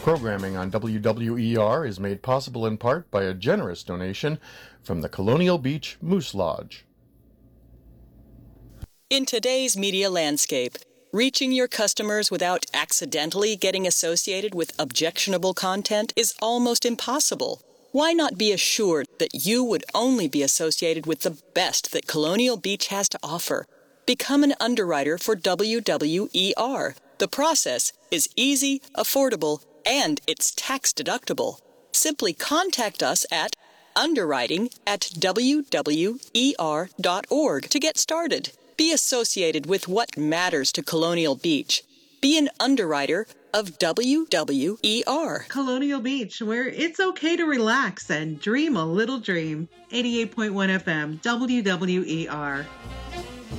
Programming on WWER is made possible in part by a generous donation from the Colonial Beach Moose Lodge. In today's media landscape, reaching your customers without accidentally getting associated with objectionable content is almost impossible. Why not be assured that you would only be associated with the best that Colonial Beach has to offer? Become an underwriter for WWER. The process is easy, affordable, and it's tax deductible. Simply contact us at underwriting@wwer.org to get started. Be associated with what matters to Colonial Beach. Be an underwriter of WWER. Colonial Beach, where it's okay to relax and dream a little dream. 88.1 FM, WWER.